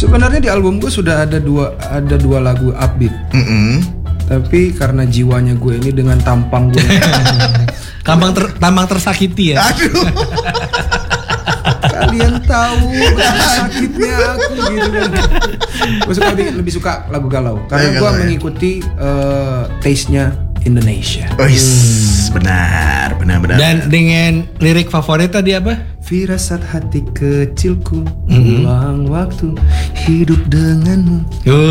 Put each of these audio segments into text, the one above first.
Sebenarnya di album gue sudah ada dua lagu upbeat. Tapi karena jiwanya gue ini dengan tampang gue tampang tersakiti ya. Aduh. Kalian tahu sakitnya aku gitu kan. Gue lebih suka lagu galau karena gue mengikuti taste-nya Indonesia. Oh yes, benar. Dan dengan lirik favorit tadi apa? Firasat hati kecilku, ulang waktu hidup denganmu.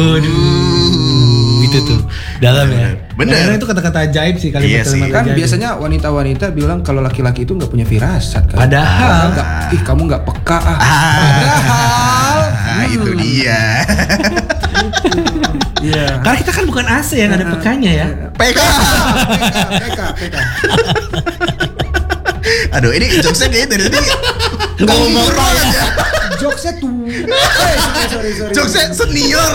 Itu tuh dalam ya. Bener. Karena itu kata-kata ajaib sih kalimat-kalimat Kan ajaib. biasanya wanita-wanita bilang kalau laki-laki itu nggak punya firasat kan. Padahal kamu nggak peka Padahal itu dia. Iya. karena kita kan bukan AC yang ada pekanya ya. PK. Aduh, ini jokesnya kayaknya dari tadi nggak mau ya. Jokesnya tuh. Sorry. Jokesnya senior.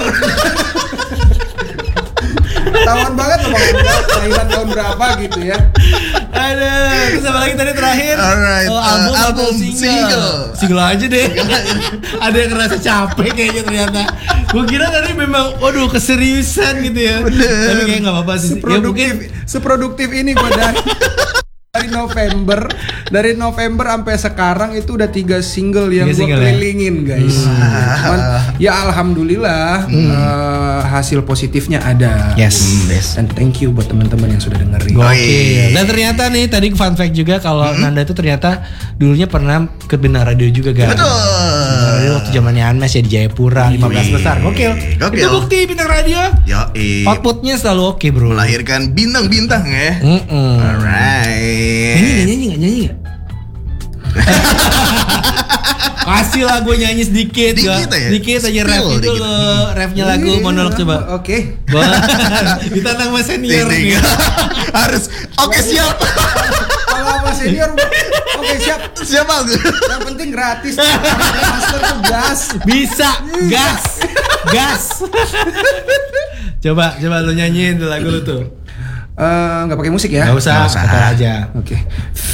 Ketahuan banget loh kelahiran tahun berapa gitu ya. Aduh, terus apa lagi tadi terakhir? Alright, Album single. Single aja deh. Ada yang ngerasa capek kayaknya ternyata. Gue kira tadi memang, waduh keseriusan gitu ya. Bener. Tapi kayak nggak apa-apa sih. Ya mungkin Seproduktif ini gue dari November sampai sekarang itu udah 3 single yang gue kelilingin guys. Ya alhamdulillah hasil positifnya ada. Yes. Dan thank you buat teman-teman yang sudah dengerin. Dan ternyata nih tadi fun fact juga kalau Nanda itu ternyata dulunya pernah ke Bintang Radio juga kan. Betul. Radio waktu zamannya Anmes ya di Jayapura 15 besar. Gokil. Itu bukti Bintang Radio. Outputnya selalu oke bro. Melahirkan bintang-bintang ya. Alright. Nyanyi nggak? Kasih lah gue nyanyi sedikit aja rap dulu. Rapnya lagu monolog coba. Oke. Ditantang sama senior nih. Harus. Oke siap. Kalau sama senior oke siap. Siap aku. Yang penting gratis. Master tuh gas. Bisa gas. Coba lu nyanyiin tuh lagu lu tuh. Nggak pakai musik ya? Nggak usah. Kata aja. Oke.